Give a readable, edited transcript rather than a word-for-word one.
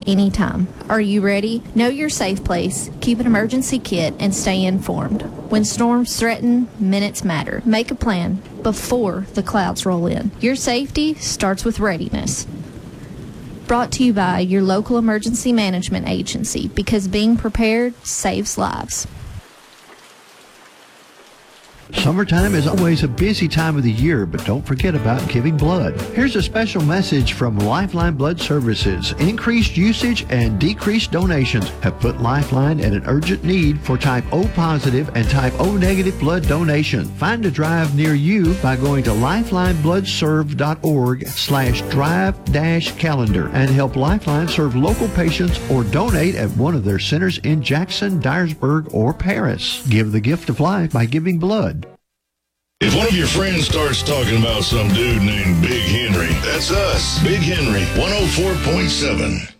anytime. Are you ready? Know your safe place, keep an emergency kit, and stay informed. When storms threaten, minutes matter. Make a plan before the clouds roll in. Your safety starts with readiness. Brought to you by your local emergency management agency, because being prepared saves lives. Summertime is always a busy time of the year, but don't forget about giving blood. Here's a special message from Lifeline Blood Services. Increased usage and decreased donations have put Lifeline at an urgent need for type O positive and type O negative blood donation. Find a drive near you by going to lifelinebloodserve.org/drive-calendar and help Lifeline serve local patients or donate at one of their centers in Jackson, Dyersburg, or Paris. Give the gift of life by giving blood. If one of your friends starts talking about some dude named Big Henry, that's us. Big Henry, 104.7.